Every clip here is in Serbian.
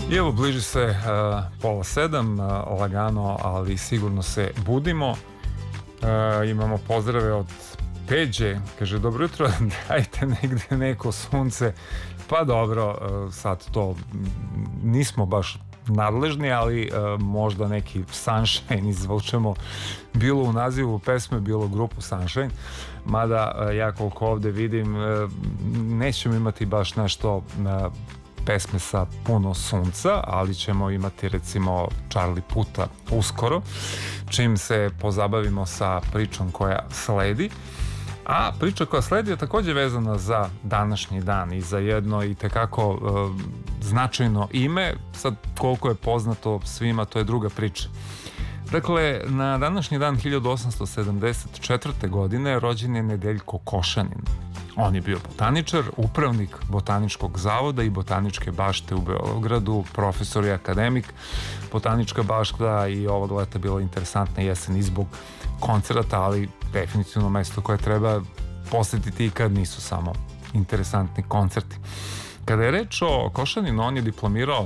I evo, bliži se 6:30, lagano, ali sigurno se budimo. Imamo pozdrave od Peđe, kaže: dobro jutro, dajte negde neko sunce. Pa dobro, sad to nismo baš nadležni, ali možda neki Sunshine izvučemo, bilo u nazivu pesme, bilo grupu Sunshine, mada ja koliko ovde vidim nećemo imati baš nešto pesme sa puno sunca, ali ćemo imati recimo Charlie Puta uskoro, čim se pozabavimo sa pričom koja sledi. A priča koja sledi je takođe vezana za današnji dan i za jedno i tekako značajno ime. Sad, koliko je poznato svima, to je druga priča. Dakle, na današnji dan 1874. godine rođen je Nedeljko Košanin. On je bio botaničar, upravnik Botaničkog zavoda i Botaničke bašte u Beogradu, profesor i akademik. Botanička bašta i ovog leta bila interesantna jesen i zbog koncerata, ali definitivno mesto koje treba posetiti i kad nisu samo interesantni koncerti. Kada je reč o Košaninu, on je diplomirao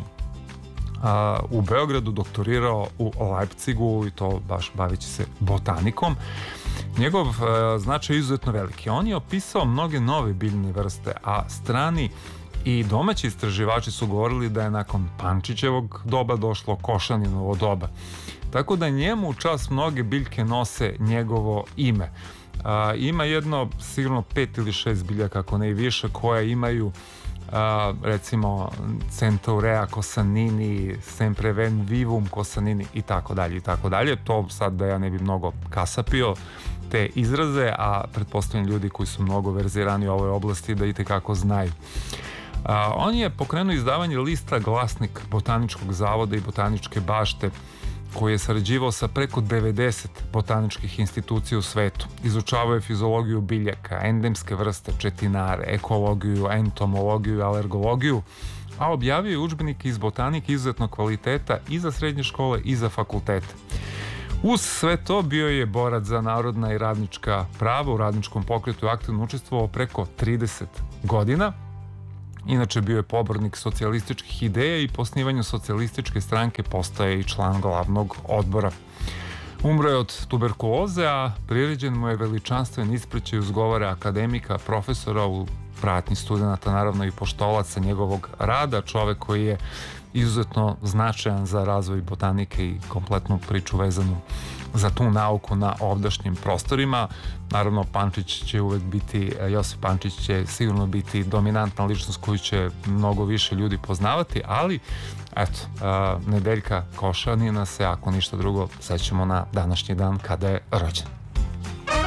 u Beogradu, doktorirao u Leipzigu i to baš baveći se botanikom. Njegov značaj je izuzetno veliki. On je opisao mnoge nove biljne vrste, a strani i domaći istraživači su govorili da je nakon Pančićevog doba došlo Košaninovo doba. Tako da njemu u čast mnoge biljke nose njegovo ime. Ima jedno sigurno 5 ili 6 biljaka, ako ne i više, koje imaju recimo Centaurea Kosanini, Sempreven Vivum Kosanini i tako dalje i tako dalje. To sad da ja ne bi mnogo kasapio te izraze, a pretpostavljam ljudi koji su mnogo verzirani u ovoj oblasti da i tekako znaju. On je pokrenuo izdavanje lista Glasnik Botaničkog zavoda i Botaničke bašte, koji je sarađivao sa preko 90 botaničkih institucija u svetu. Izučavao je fiziologiju biljaka, endemske vrste, četinare, ekologiju, entomologiju i alergologiju, a objavio je udžbenike iz botanike izuzetnog kvaliteta i za srednje škole i za fakultete. Uz sve to bio je borac za narodna i radnička prava, u radničkom pokretu aktivno učestvovao preko 30 godina. Inače bio je pobornik socijalističkih ideja i po osnivanju socijalističke stranke postaje i član glavnog odbora. Umro je od tuberkuloze, a priređen mu je veličanstven ispraćaj uz govore akademika, profesora u pratnji studenta, naravno i poštolaca njegovog rada, čovek koji je izuzetno značajan za razvoj botanike i kompletnu priču vezanu za tu nauku na ovdašnjim prostorima. Naravno, Pančić će uvek biti, Josip Pančić će sigurno biti dominantna ličnost koju će mnogo više ljudi poznavati, ali eto, Nedeljka Košanina se, ako ništa drugo, sećamo na današnji dan kada je rođen.